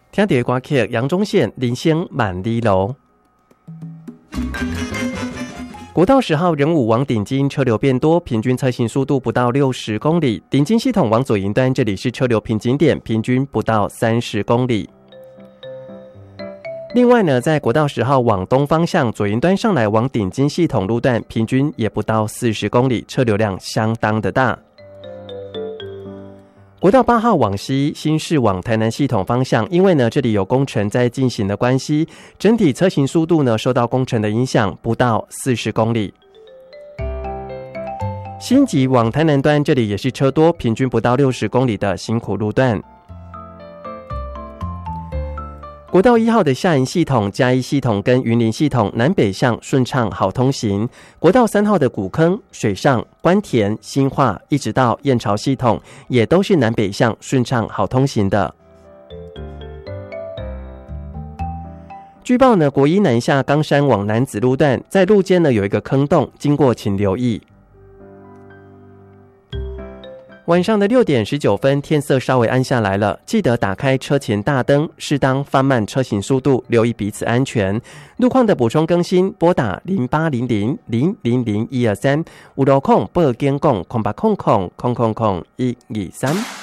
听到的歌曲杨宗宪人生万里路。国道10号仁武往顶金车流变多，平均车行速度不到60公里。顶金系统往左营端，这里是车流瓶颈点，平均不到30公里。另外呢，在国道10号往东方向左营端上来往顶金系统路段，平均也不到40公里，车流量相当的大。国道8号往西新市往台南系统方向，因为呢这里有工程在进行的关系，整体车行速度呢受到工程的影响，不到40公里。新集往台南端，这里也是车多，平均不到60公里的辛苦路段。国道1号的下营系统、嘉义系统跟云林系统南北向顺畅好通行。国道3号的古坑、水上、关田、新化一直到燕巢系统也都是南北向顺畅好通行的。据报呢，国一南下冈山往南子路段，在路肩呢有一个坑洞，经过请留意。晚上的6点19分，天色稍微暗下来了，记得打开车前大灯，适当放慢车行速度，留意彼此安全。路况的补充更新，拨打0800000123，有路况报警讲080000000123。